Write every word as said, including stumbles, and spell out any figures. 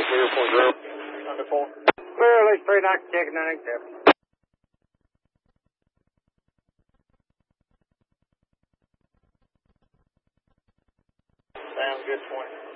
Clear point zero. Under four. Clear, at least three knots, checking nine accept. Sounds good, twenty.